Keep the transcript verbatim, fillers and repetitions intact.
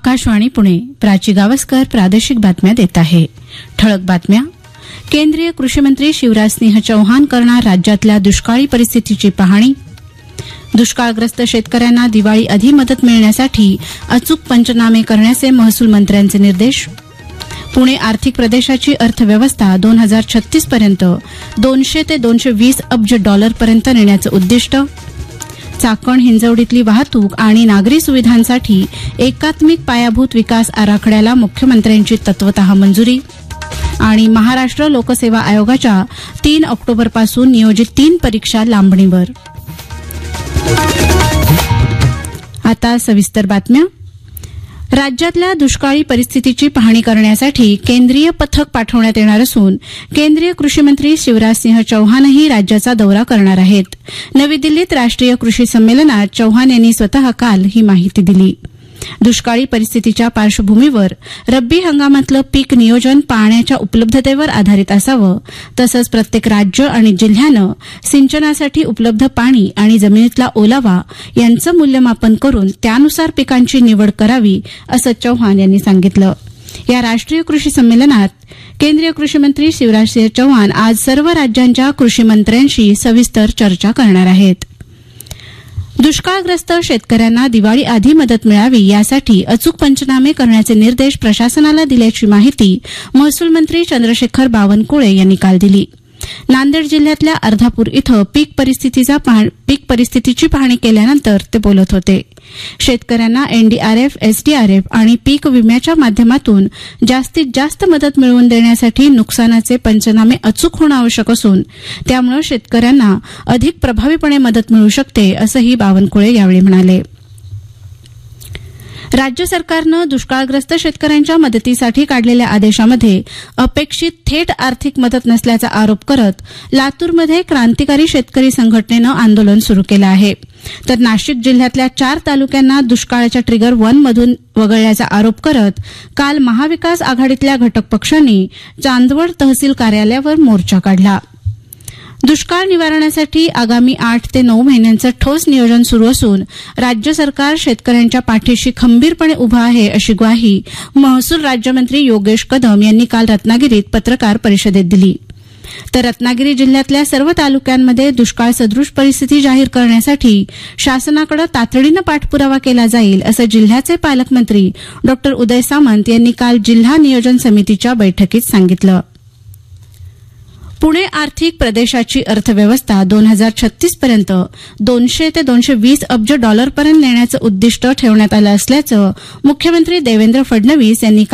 आकाशवाणी पुणे. प्राची गावस्कर प्रादेशिक बातम्या देत आहे. ठळक बातम्या. केंद्रीय कृषी मंत्री शिवराजसिंह चौहान करणार राज्यातल्या दुष्काळी परिस्थितीची पाहणी. दुष्काळग्रस्त शेतकऱ्यांना दिवाळी आधी मदत मिळण्यासाठी अचूक पंचनामे करण्याचे महसूल मंत्र्यांचे निर्देश. पुणे आर्थिक प्रदेशाची अर्थव्यवस्था दोन हजार छत्तीस पर्यंत दोनशे ते दोनशे वीस अब्ज डॉलरपर्यंत नेण्याचं उद्दिष्ट. चाकण हिंजवडीतली वाहतूक आणि नागरी सुविधांसाठी एकात्मिक पायाभूत विकास आराखड्याला मुख्यमंत्र्यांची तत्वतः मंजुरी. आणि महाराष्ट्र लोकसेवा आयोगाच्या तीन ऑक्टोबरपासून नियोजित तीन परीक्षा लांबणीवर. आता सविस्तर बातम्या. राज्यातल्या दुष्काळी परिस्थितीची पाहणी करण्यासाठी केंद्रीय पथक पाठवण्यात येणार असून केंद्रीय कृषी मंत्री शिवराजसिंह चौहानही राज्याचा दौरा करणार आहेत. नवी दिल्लीत राष्ट्रीय कृषी संमेलनात चौहान यांनी स्वतः काल ही माहिती दिली. दुष्काळी परिस्थितीच्या पार्श्वभूमीवर रब्बी हंगामातलं पीक नियोजन पाण्याच्या उपलब्धतेवर आधारित असावं, तसंच प्रत्येक राज्य आणि जिल्ह्यानं सिंचनासाठी उपलब्ध पाणी आणि जमिनीतला ओलावा यांचं मूल्यमापन करून त्यानुसार पिकांची निवड करावी, असं चौहान यांनी सांगितलं. या राष्ट्रीय कृषी संमेलनात केंद्रीय कृषी मंत्री शिवराजसिंह चौहान आज सर्व राज्यांच्या कृषी मंत्र्यांशी सविस्तर चर्चा करणार आहेत. दुष्काळग्रस्त शेतकऱ्यांना दिवाळी आधी मदत मिळावी यासाठी अचूक पंचनामे करण्याचे निर्देश प्रशासनाला दिल्याची माहिती महसूल मंत्री चंद्रशेखर बावनकुळे यांनी काल दिली. नांदेड जिल्ह्यातल्या अर्धापूर इथं पीक परिस्थितीचा पीक परिस्थितीची पाहणी केल्यानंतर ते बोलत होते. शेतकऱ्यांना एनडीआरएफ, एसडीआरएफ आणि पीक विम्याच्या माध्यमातून जास्तीत जास्त मदत मिळवून देण्यासाठी नुकसानाचे पंचनामे अचूक होणं आवश्यक असून त्यामुळे शेतकऱ्यांना अधिक प्रभावीपणे मदत मिळू शकते, असंही बावनकुळे यावेळी म्हणाले. राज्य सरकारनं दुष्काळग्रस्त शेतकऱ्यांच्या मदतीसाठी काढलेल्या आदेशामध्ये अपेक्षित थेट आर्थिक मदत नसल्याचा आरोप करत लातूरमध्ये क्रांतिकारी शेतकरी संघटनेनं आंदोलन सुरू केलं आहे. तर नाशिक जिल्ह्यातल्या चार तालुक्यांना दुष्काळाच्या ट्रिगर वन मधून वगळल्याचा आरोप करत काल महाविकास आघाडीतल्या घटक पक्षांनी चांदवड तहसील कार्यालयावर मोर्चा काढला. दुष्काळ निवारणासाठी आगामी आठ ते नऊ महिन्यांचं ठोस नियोजन सुरू असून राज्य सरकार शेतकऱ्यांच्या पाठीशी खंबीरपणे उभं आहे, अशी ग्वाही महसूल राज्यमंत्री योगेश कदम यांनी काल रत्नागिरीत पत्रकार परिषदेत दिली. तर रत्नागिरी जिल्ह्यातल्या सर्व तालुक्यांमध्ये दुष्काळ सदृश परिस्थिती जाहीर करण्यासाठी शासनाकडे तातडीनं पाठपुरावा केला जाईल, असं जिल्ह्याचे पालकमंत्री डॉ उदय सामंत यांनी काल जिल्हा नियोजन समितीच्या बैठकीत सांगितलं. पुणे आर्थिक प्रदेशाची अर्थव्यवस्था दोन हजार छत्तीस पर्यंत दोनशे ते दोनशे वीस अब्ज डॉलरपर्यंत नेण्याचं उद्दिष्ट ठेवण्यात आलं असल्याचं मुख्यमंत्री देवेंद्र फडणवीस यांनी